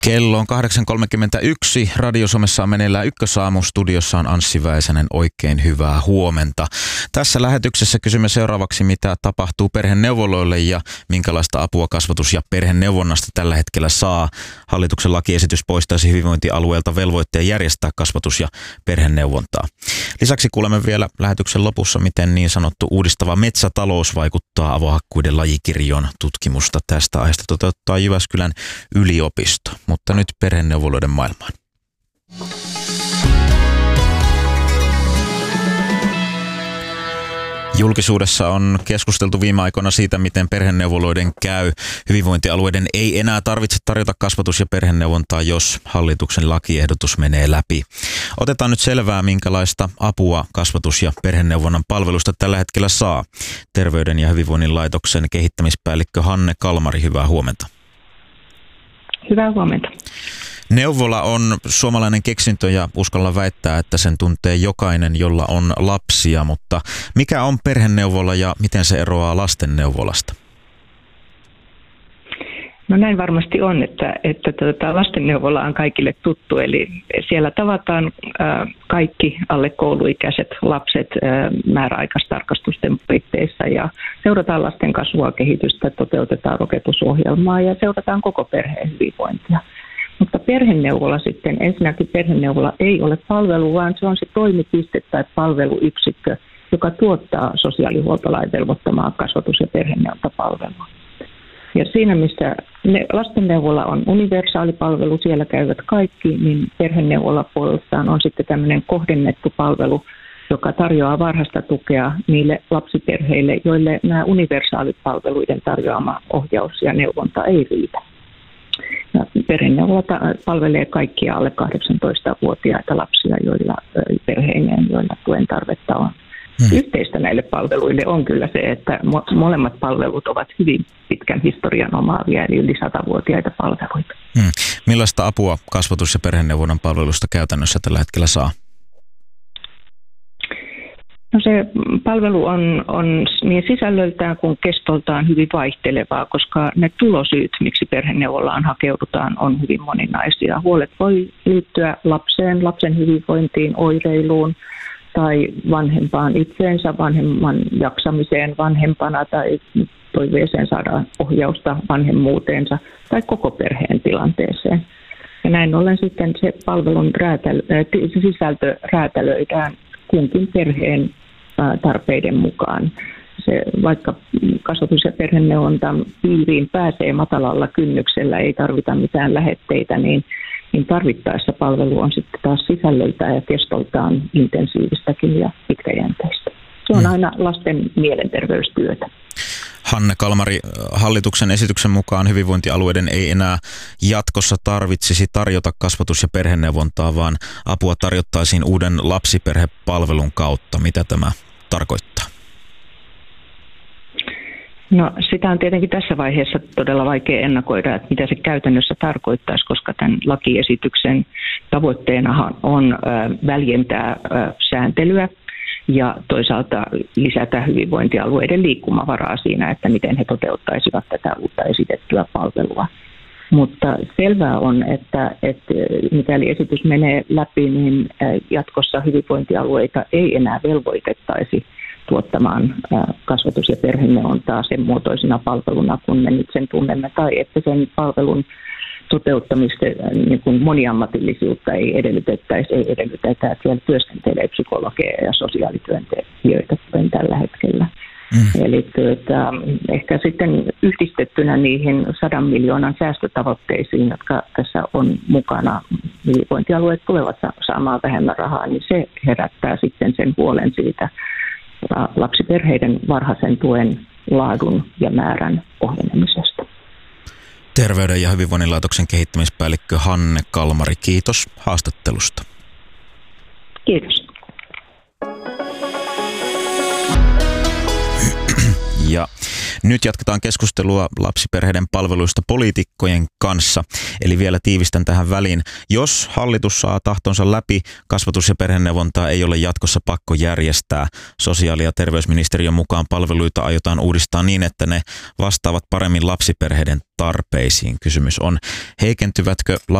Kello on 8.31. Radio Suomessa on meneillään Ykkösaamu. Studiossa on Anssi Väisänen. Oikein hyvää huomenta. Tässä lähetyksessä kysymme seuraavaksi, mitä tapahtuu perheneuvoloille ja minkälaista apua kasvatus- ja perheneuvonnasta tällä hetkellä saa. Hallituksen lakiesitys poistaisi hyvinvointialueelta velvoitteen järjestää kasvatus- ja perheneuvontaa. Lisäksi kuulemme vielä lähetyksen lopussa, miten niin sanottu uudistava metsätalous vaikuttaa avohakkuiden lajikirjoon. Tutkimusta tästä aiheesta toteuttaa Jyväskylän yliopisto. Mutta nyt perheneuvoloiden maailmaan. Julkisuudessa on keskusteltu viime aikoina siitä, miten perheneuvoloiden käy. Hyvinvointialueiden ei enää tarvitse tarjota kasvatus- ja perheneuvontaa, jos hallituksen lakiehdotus menee läpi. Otetaan nyt selvää, minkälaista apua kasvatus- ja perheneuvonnan palvelusta tällä hetkellä saa. Terveyden ja hyvinvoinnin laitoksen kehittämispäällikkö Hanne Kalmari, hyvää huomenta. Hyvää huomenta. Neuvola on suomalainen keksintö ja uskalla väittää, että sen tuntee jokainen, jolla on lapsia, mutta mikä on perheneuvola ja miten se eroaa lastenneuvolasta? No näin varmasti on, että lastenneuvola on kaikille tuttu, eli siellä tavataan kaikki alle kouluikäiset lapset määräaikaistarkastusten puitteissa ja seurataan lasten kasvua, kehitystä, toteutetaan rokotusohjelmaa ja seurataan koko perheen hyvinvointia. Mutta perheneuvola sitten, ensinnäkin perheneuvola ei ole palvelu, vaan se on se toimipiste tai palveluyksikkö, joka tuottaa sosiaalihuoltolain velvoittamaa kasvatus- ja perheneuvontapalvelua. Ja siinä, missä lastenneuvola on universaali palvelu, siellä käyvät kaikki, niin perheneuvola puolestaan on sitten tämmöinen kohdennettu palvelu, joka tarjoaa varhaista tukea niille lapsiperheille, joille nämä universaalipalveluiden tarjoama ohjaus ja neuvonta ei riitä. Ja perheneuvola palvelee kaikkia alle 18-vuotiaita lapsia, joilla perheineen, joilla tuen tarvetta on. Yhteistä näille palveluille on kyllä se, että molemmat palvelut ovat hyvin pitkän historian omaavia, eli yli 100-vuotiaita palveluita. Millaista apua kasvatus- ja perheneuvonnan palvelusta käytännössä tällä hetkellä saa? No se palvelu on niin sisällöltään kuin kestoltaan hyvin vaihtelevaa, koska ne tulosyyt, miksi perheneuvolaan hakeudutaan, on hyvin moninaisia. Huolet voi liittyä lapsen hyvinvointiin, oireiluun tai vanhempaan itseensä, vanhemman jaksamiseen vanhempana tai toiveeseen saada ohjausta vanhemmuuteensa tai koko perheen tilanteeseen. Ja näin ollen sitten se palvelun sisältö räätälöidään kunkin perheen tarpeiden mukaan. Se, vaikka kasvatus- ja perheneuvontan piiriin pääsee matalalla kynnyksellä, ei tarvita mitään lähetteitä, niin tarvittaessa palvelu on sitten taas sisällöltään ja kestoltaan intensiivistäkin ja pitkäjänteistä. Se on aina lasten mielenterveystyötä. Hanne Kalmari, hallituksen esityksen mukaan hyvinvointialueiden ei enää jatkossa tarvitsisi tarjota kasvatus- ja perheneuvontaa, vaan apua tarjottaisiin uuden lapsiperhepalvelun kautta. Mitä tämä tarkoittaa? No sitä on tietenkin tässä vaiheessa todella vaikea ennakoida, että mitä se käytännössä tarkoittaisi, koska tämän lakiesityksen tavoitteenahan on väljentää sääntelyä ja toisaalta lisätä hyvinvointialueiden liikkumavaraa siinä, että miten he toteuttaisivat tätä uutta esitettyä palvelua. Mutta selvää on, että mikäli esitys menee läpi, niin jatkossa hyvinvointialueita ei enää velvoitettaisi tuottamaan kasvatus- ja perheneuvontaa sen muotoisena palveluna, kun me nyt sen tunnemme, tai että sen palvelun toteuttamista niin kuin moniammatillisuutta ei edellytetä, että siellä työskentelee psykologeja ja sosiaalityöntekijöitä kuten tällä hetkellä. Eli ehkä sitten yhdistettynä niihin 100 miljoonan säästötavoitteisiin, jotka tässä on mukana, hyvinvointialueet tulevat saamaan vähemmän rahaa, niin se herättää sitten sen huolen siitä lapsiperheiden varhaisen tuen laadun ja määrän ohjelmisesta. Terveyden ja hyvinvoinnin laitoksen kehittämispäällikkö Hanne Kalmari, kiitos haastattelusta. Kiitos. Ja nyt jatketaan keskustelua lapsiperheiden palveluista poliitikkojen kanssa. Eli vielä tiivistän tähän väliin. Jos hallitus saa tahtonsa läpi, kasvatus- ja perheneuvontaa ei ole jatkossa pakko järjestää. Sosiaali- ja terveysministeriön mukaan palveluita aiotaan uudistaa niin, että ne vastaavat paremmin lapsiperheiden tarpeisiin. Kysymys on, heikentyvätkö